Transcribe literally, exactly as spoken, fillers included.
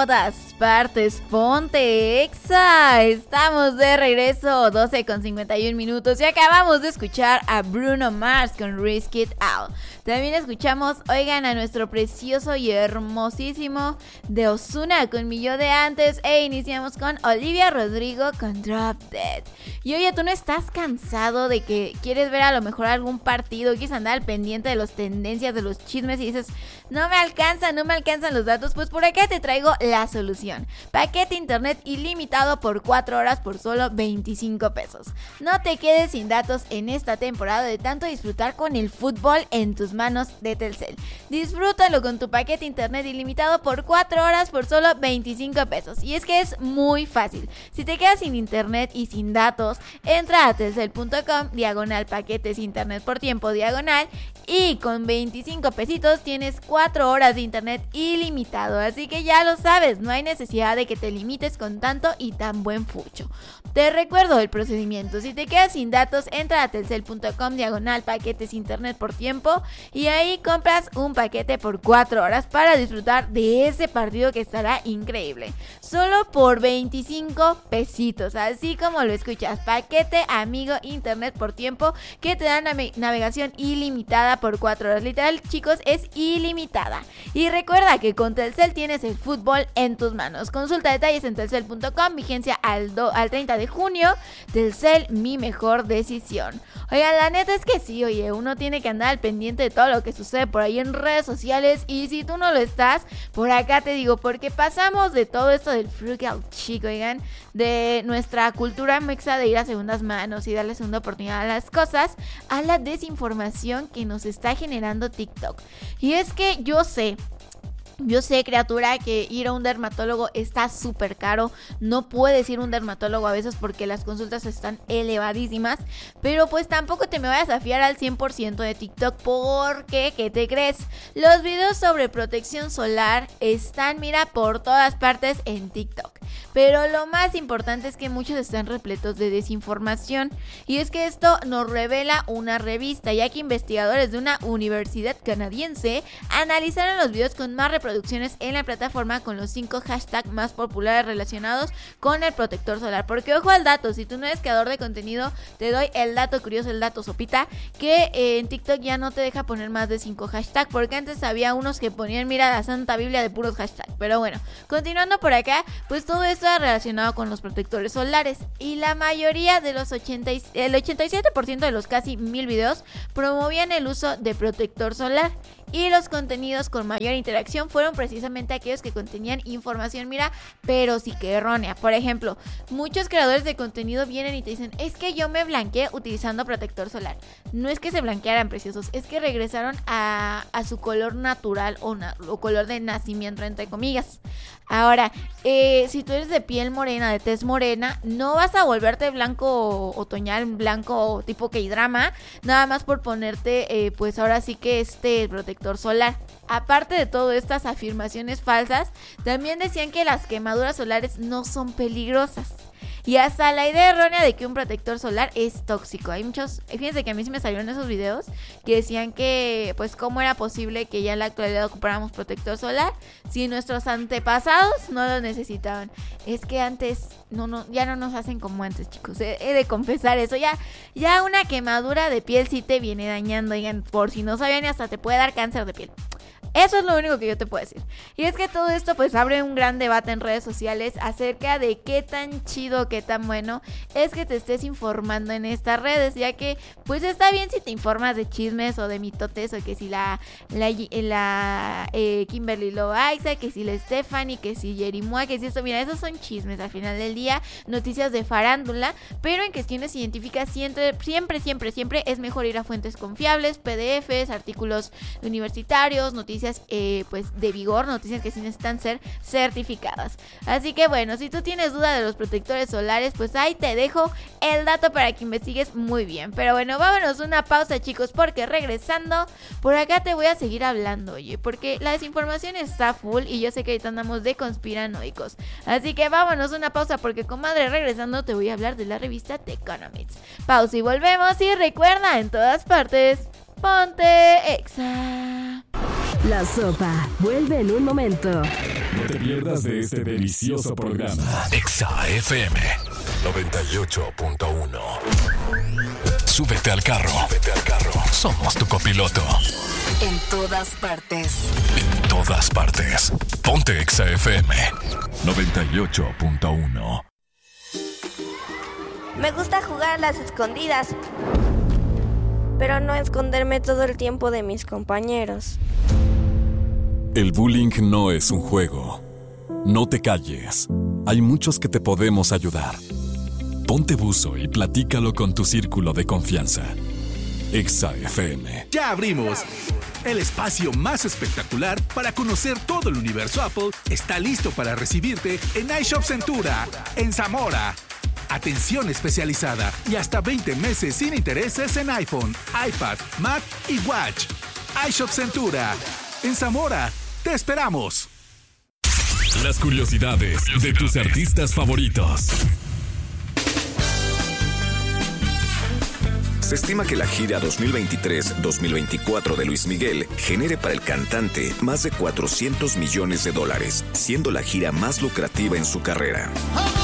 todas partes, ponte Exa. Estamos de regreso, doce con cincuenta y un minutos, y acabamos de escuchar a Bruno Mars con Risk It All. También escuchamos, oigan, a nuestro precioso y hermosísimo de Ozuna con Mi Yo de Antes, e iniciamos con Olivia Rodrigo con Drop Dead. Y oye, ¿tú no estás cansado de que quieres ver a lo mejor algún partido, quieres andar al pendiente de las tendencias, de los chismes y dices, no me alcanzan, no me alcanzan los datos? Pues por acá te traigo la solución. Paquete internet ilimitado por cuatro horas por solo veinticinco pesos. No te quedes sin datos en esta temporada de tanto disfrutar con el fútbol en tus manos de Telcel. Disfrútalo con tu paquete internet ilimitado por cuatro horas por solo veinticinco pesos. Y es que es muy fácil. Si te quedas sin internet y sin datos, entra a telcel punto com, diagonal paquetes internet por tiempo, diagonal, y con veinticinco pesitos tienes cuatro horas de internet ilimitado. Así que ya lo sabes, no hay necesidad de que te limites con tanto y tan buen fucho. Te recuerdo el procedimiento. Si te quedas sin datos, entra a telcel punto com, diagonal paquetes internet por tiempo, y ahí compras un paquete por cuatro horas para disfrutar de ese partido que estará increíble. Solo por veinticinco pesitos, así como lo escuchas. Paquete amigo internet por tiempo que te da nav- navegación ilimitada por cuatro horas. Literal, chicos, es ilimitada. Y recuerda que con Telcel tienes el fútbol en tus manos. Consulta detalles en telcel punto com, vigencia al, do- al treinta de junio. Telcel, mi mejor decisión. Oigan, la neta es que sí, oye, uno tiene que andar al pendiente de todo lo que sucede por ahí en redes sociales, y si tú no lo estás, por acá te digo, porque pasamos de todo esto del frugal chic, oigan, de nuestra cultura mexa de ir a segundas manos y darle segunda oportunidad a las cosas, a la desinformación que nos está generando TikTok. Y es que yo sé Yo sé, criatura, que ir a un dermatólogo está súper caro. No puedes ir a un dermatólogo a veces porque las consultas están elevadísimas. Pero pues tampoco te me vayas a fiar al cien por ciento de TikTok, porque, ¿qué te crees? Los videos sobre protección solar están, mira, por todas partes en TikTok. Pero lo más importante es que muchos están repletos de desinformación. Y es que esto nos revela una revista, ya que investigadores de una universidad canadiense analizaron los videos con más reproducciones en la plataforma con los cinco hashtags más populares relacionados con el protector solar. Porque ojo al dato, si tú no eres creador de contenido, te doy el dato curioso, el dato sopita, que eh, en TikTok ya no te deja poner más de cinco hashtags, porque antes había unos que ponían, mira, la santa biblia de puros hashtags. Pero bueno, continuando por acá, pues todo esto era relacionado con los protectores solares, y la mayoría de los ochenta, el ochenta y siete por ciento de los casi mil videos promovían el uso de protector solar. Y los contenidos con mayor interacción fueron precisamente aquellos que contenían información, mira, pero sí que errónea. Por ejemplo, muchos creadores de contenido vienen y te dicen, es que yo me blanqueé utilizando protector solar. No es que se blanquearan, preciosos, es que regresaron a, a su color natural o, na, o color de nacimiento, entre comillas. Ahora, eh, si tú eres de piel morena, de tez morena, no vas a volverte blanco otoñal, blanco tipo K-drama, nada más por ponerte, eh, pues ahora sí que este protector solar. Aparte de todas estas afirmaciones falsas, también decían que las quemaduras solares no son peligrosas. Y hasta la idea errónea de que un protector solar es tóxico. Hay muchos, fíjense que a mí sí me salieron esos videos que decían que, pues, cómo era posible que ya en la actualidad ocupáramos protector solar si nuestros antepasados no lo necesitaban. Es que antes, no, no, ya no nos hacen como antes, chicos. He, he de confesar eso. Ya, ya una quemadura de piel sí te viene dañando. Oigan, por si no sabían, hasta te puede dar cáncer de piel. Eso es lo único que yo te puedo decir. Y es que todo esto pues abre un gran debate en redes sociales acerca de qué tan chido, qué tan bueno es que te estés informando en estas redes, ya que pues está bien si te informas de chismes o de mitotes, o que si la la, la eh, Kimberly Loaiza, que si la Stephanie, que si Jerimoa, que si esto, mira, esos son chismes al final del día, noticias de farándula, pero en cuestiones científicas siempre, siempre, siempre, siempre es mejor ir a fuentes confiables, P D Fs, artículos universitarios, noticias Eh, pues de vigor, noticias que sí necesitan ser certificadas. Así que bueno, si tú tienes duda de los protectores solares, pues ahí te dejo el dato para que investigues muy bien. Pero bueno, vámonos a una pausa, chicos, porque regresando por acá te voy a seguir hablando, oye, porque la desinformación está full y yo sé que ahorita andamos de conspiranoicos. Así que vámonos a una pausa, porque, comadre, regresando te voy a hablar de la revista The Economist. Pausa y volvemos, y recuerda, en todas partes, ponte Exa. La Sopa vuelve en un momento. No te pierdas de este delicioso programa. Exa F M noventa y ocho punto uno. Súbete al carro. Súbete al carro. Somos tu copiloto. En todas partes. En todas partes. Ponte Exa F M noventa y ocho punto uno. Me gusta jugar a las escondidas, pero no esconderme todo el tiempo de mis compañeros. El bullying no es un juego. No te calles. Hay muchos que te podemos ayudar. Ponte buzo y platícalo con tu círculo de confianza. Exa F M. Ya abrimos. El espacio más espectacular para conocer todo el universo Apple está listo para recibirte en iShop Centura, en Zamora. Atención especializada y hasta veinte meses sin intereses en iPhone, iPad, Mac y Watch. iShop Centura, en Zamora. ¡Te esperamos! Las curiosidades de tus artistas favoritos. Se estima que la gira dos mil veintitrés dos mil veinticuatro de Luis Miguel genere para el cantante más de cuatrocientos millones de dólares, siendo la gira más lucrativa en su carrera.